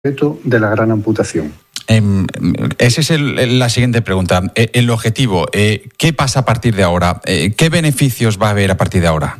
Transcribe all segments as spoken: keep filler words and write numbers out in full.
de la gran amputación. Eh, esa es el, la siguiente pregunta. Eh, el objetivo, eh, ¿qué pasa a partir de ahora? Eh, ¿Qué beneficios va a haber a partir de ahora?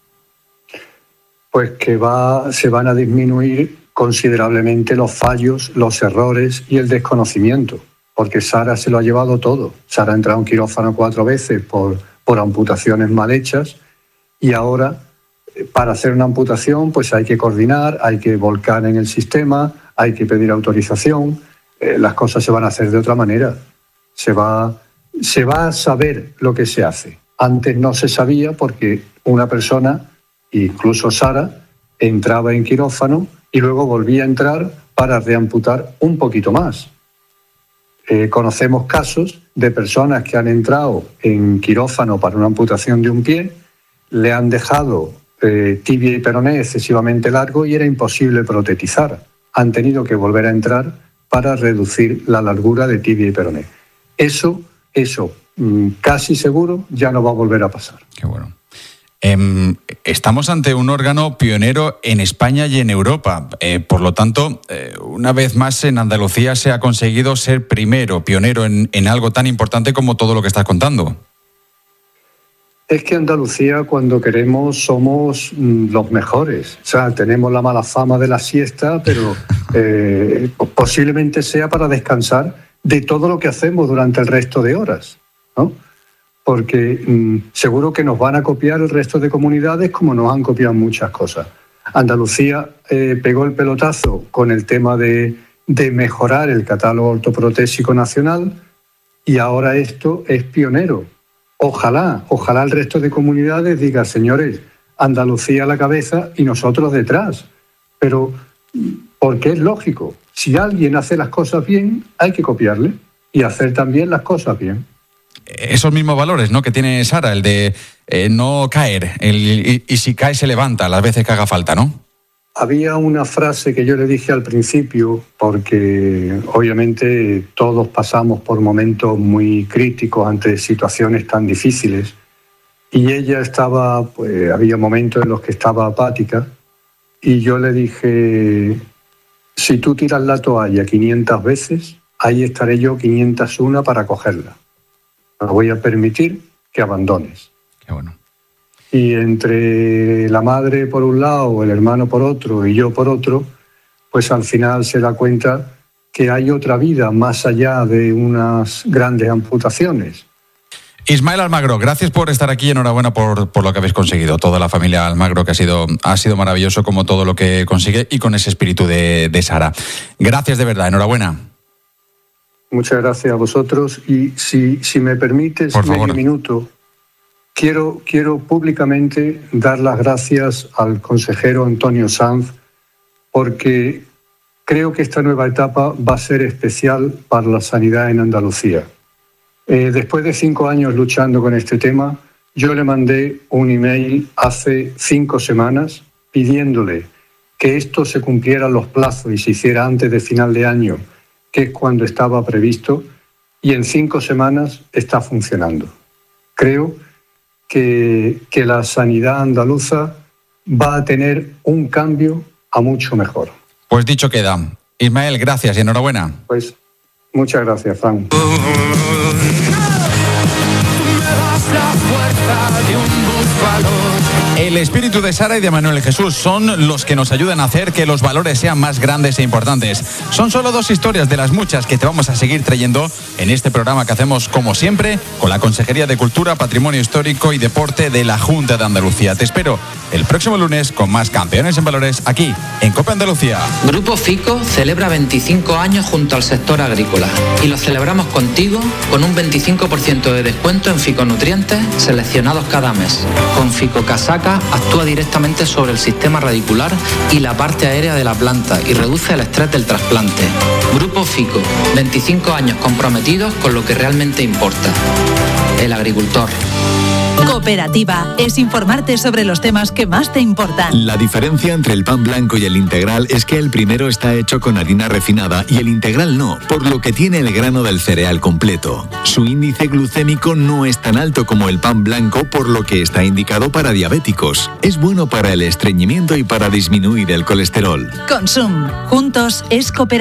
Pues que va, se van a disminuir considerablemente los fallos, los errores y el desconocimiento, porque Sara se lo ha llevado todo. Sara ha entrado en quirófano cuatro veces por, por amputaciones mal hechas y ahora, para hacer una amputación, pues hay que coordinar, hay que volcar en el sistema, hay que pedir autorización, eh, las cosas se van a hacer de otra manera. Se va, se va a saber lo que se hace. Antes no se sabía porque una persona, incluso Sara, entraba en quirófano y luego volvía a entrar para reamputar un poquito más. Eh, conocemos casos de personas que han entrado en quirófano para una amputación de un pie, le han dejado eh, tibia y peroné excesivamente largo y era imposible protetizar. Han tenido que volver a entrar para reducir la largura de tibia y peroné. Eso, eso, casi seguro, ya no va a volver a pasar. Qué bueno. Eh, estamos ante un órgano pionero en España y en Europa. Eh, por lo tanto, eh, una vez más en Andalucía se ha conseguido ser primero, pionero en, en algo tan importante como todo lo que estás contando. Es que Andalucía, cuando queremos, somos los mejores. O sea, tenemos la mala fama de la siesta, pero eh, posiblemente sea para descansar de todo lo que hacemos durante el resto de horas, ¿no? Porque mmm, seguro que nos van a copiar el resto de comunidades como nos han copiado muchas cosas. Andalucía eh, pegó el pelotazo con el tema de, de mejorar el catálogo ortoprotésico nacional y ahora esto es pionero. Ojalá, ojalá el resto de comunidades diga, señores, Andalucía a la cabeza y nosotros detrás. Pero, porque es lógico, si alguien hace las cosas bien, hay que copiarle y hacer también las cosas bien. Esos mismos valores, ¿no?, que tiene Sara, el de eh, no caer, el, y, y si cae se levanta las veces que haga falta, ¿no? Había una frase que yo le dije al principio, porque obviamente todos pasamos por momentos muy críticos ante situaciones tan difíciles, y ella estaba, pues había momentos en los que estaba apática, y yo le dije, si tú tiras la toalla quinientas veces, ahí estaré yo quinientas una para cogerla. No voy a permitir que abandones. Qué bueno. Y entre la madre por un lado, el hermano por otro y yo por otro, pues al final se da cuenta que hay otra vida más allá de unas grandes amputaciones. Ismael Almagro, gracias por estar aquí, enhorabuena por, por lo que habéis conseguido. Toda la familia Almagro, que ha sido, ha sido maravilloso como todo lo que consigue y con ese espíritu de, de Sara. Gracias de verdad, enhorabuena. Muchas gracias a vosotros y si, si me permites por medio favor. minuto, quiero, quiero públicamente dar las gracias al consejero Antonio Sanz porque creo que esta nueva etapa va a ser especial para la sanidad en Andalucía. Eh, después de cinco años luchando con este tema, yo le mandé un email hace cinco semanas pidiéndole que esto se cumpliera los plazos y se hiciera antes de final de año, que es cuando estaba previsto, y en cinco semanas está funcionando. Creo que, que la sanidad andaluza va a tener un cambio a mucho mejor. Pues dicho queda. Ismael, gracias y enhorabuena. Pues muchas gracias, Fran. El espíritu de Sara y de Manuel Jesús son los que nos ayudan a hacer que los valores sean más grandes e importantes. Son solo dos historias de las muchas que te vamos a seguir trayendo en este programa que hacemos, como siempre, con la Consejería de Cultura, Patrimonio Histórico y Deporte de la Junta de Andalucía. Te espero el próximo lunes con más Campeones en Valores aquí, en COPE Andalucía. Grupo FICO celebra veinticinco años junto al sector agrícola y lo celebramos contigo con un veinticinco por ciento de descuento en ficonutrientes seleccionados cada mes. Con Fico Casaca actúa directamente sobre el sistema radicular y la parte aérea de la planta y reduce el estrés del trasplante. Grupo FICO, veinticinco años comprometidos con lo que realmente importa, el agricultor. Cooperativa es informarte sobre los temas que más te importan. La diferencia entre el pan blanco y el integral es que el primero está hecho con harina refinada y el integral no, por lo que tiene el grano del cereal completo. Su índice glucémico no es tan alto como el pan blanco, por lo que está indicado para diabéticos. Es bueno para el estreñimiento y para disminuir el colesterol. Consum. Juntos es Cooperativa.